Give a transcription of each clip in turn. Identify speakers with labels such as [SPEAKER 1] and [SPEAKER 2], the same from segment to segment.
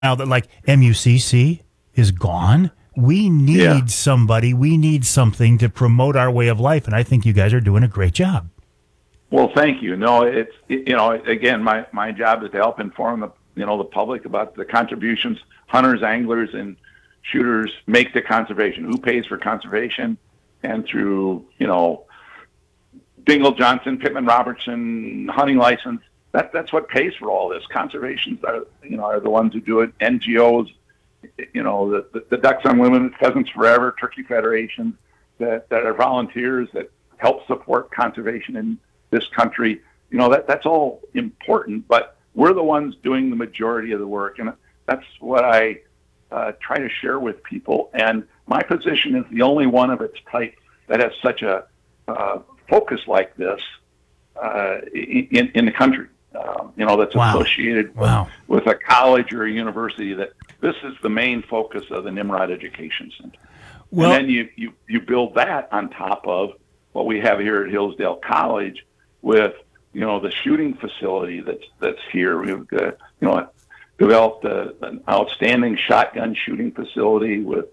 [SPEAKER 1] Now that like MUCC is gone, we need somebody, we need something to promote our way of life, and I think you guys are doing a great job.
[SPEAKER 2] Well, thank you. No, again, my job is to help inform the public about the contributions hunters, anglers, and shooters make to conservation. Who pays for conservation? And through Dingell Johnson, Pittman Robertson, hunting license. That's what pays for all this. Conservations are the ones who do it. NGOs, the Ducks Unlimited, Pheasants Forever, Turkey Federation, that are volunteers that help support conservation in this country. That's all important, but we're the ones doing the majority of the work, and that's what I try to share with people. And my position is the only one of its type that has such a focus like this in the country. That's associated with a college or a university. That this is the main focus of the Nimrod Education Center. Well, and then you build that on top of what we have here at Hillsdale College with the shooting facility that's here. We've developed an outstanding shotgun shooting facility with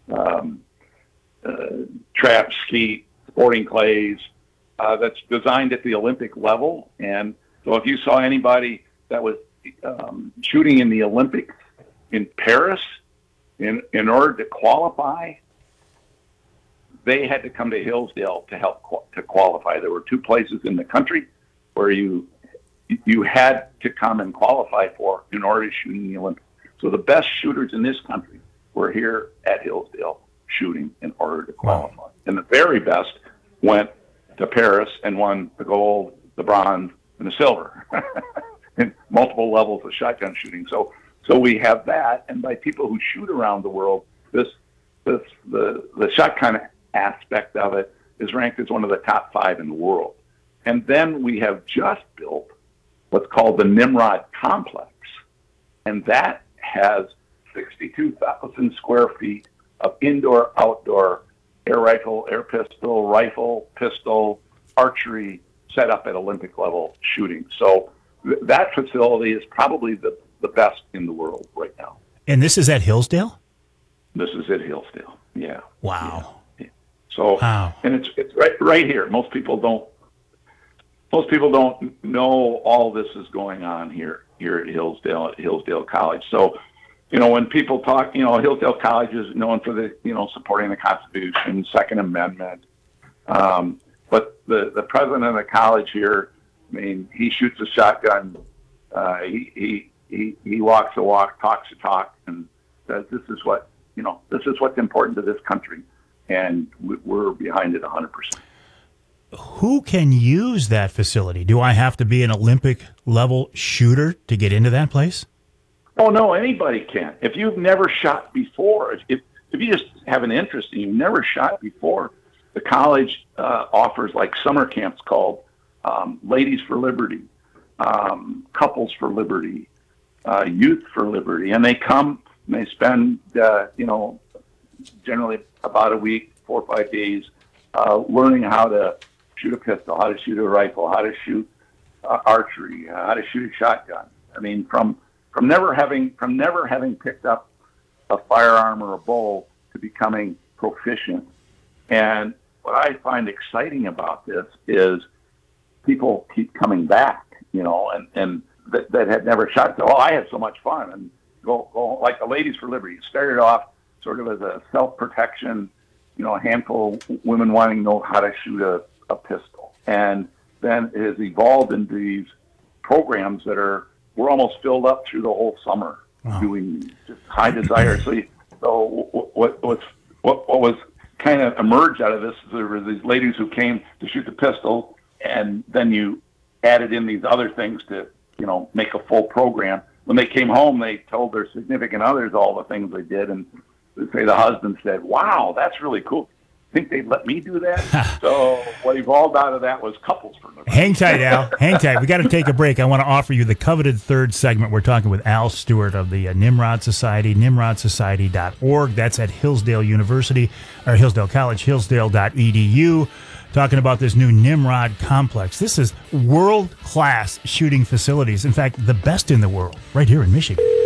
[SPEAKER 2] trap, skeet, sporting clays that's designed at the Olympic level. And so if you saw anybody that was shooting in the Olympics in Paris, in order to qualify, they had to come to Hillsdale to help to qualify. There were 2 places in the country where you had to come and qualify for in order to shoot in the Olympics. So the best shooters in this country were here at Hillsdale shooting in order to qualify. Wow. And the very best went to Paris and won the gold, the bronze, and the silver in multiple levels of shotgun shooting. So we have that, and by people who shoot around the world, the shotgun aspect of it is ranked as one of the top 5 in the world. And then we have just built what's called the Nimrod Complex, and that has 62,000 square feet of indoor, outdoor air rifle, air pistol, pistol, archery set up at Olympic level shooting. So that facility is probably the best in the world right now.
[SPEAKER 1] And this is at Hillsdale?
[SPEAKER 2] This is at Hillsdale, yeah.
[SPEAKER 1] Wow.
[SPEAKER 2] Yeah. So, and it's right here. Most people don't know all this is going on here at Hillsdale College. So, when people talk, Hillsdale College is known for the, supporting the Constitution, Second Amendment. But the president of the college here, he shoots a shotgun. He walks the walk, talks the talk, and says, this is what's important to this country. And we're behind it 100%.
[SPEAKER 1] Who can use that facility? Do I have to be an Olympic level shooter to get into that place?
[SPEAKER 2] Oh, no, anybody can. If you've never shot before, if you just have an interest and you've never shot before, the college offers like summer camps called Ladies for Liberty, Couples for Liberty, Youth for Liberty. And they come and they spend, generally about a week, 4 or 5 days, learning how to shoot a pistol, how to shoot a rifle, how to shoot archery, how to shoot a shotgun. From never having picked up a firearm or a bow to becoming proficient. And what I find exciting about this is people keep coming back, and that had never shot. So, I had so much fun, and go like the Ladies for Liberty. It started off sort of as a self-protection, a handful of women wanting to know how to shoot a pistol. And then it has evolved into these programs that we're almost filled up through the whole summer doing just high desire. So what was kind of emerged out of this is there were these ladies who came to shoot the pistol, and then you added in these other things to, make a full program. When they came home, they told their significant others all the things they did, and say the husband said, "Wow, that's really cool. Think they'd let me do that?" So what evolved out of that was Couples for Liberty.
[SPEAKER 1] Hang tight, Al. Hang tight. We got to take a break. I want to offer you the coveted third segment. We're talking with Al Stewart of the Nimrod Society, nimrodsociety.org. That's at Hillsdale University, or Hillsdale College, hillsdale.edu. Talking about this new Nimrod complex. This is world-class shooting facilities. In fact, the best in the world, right here in Michigan.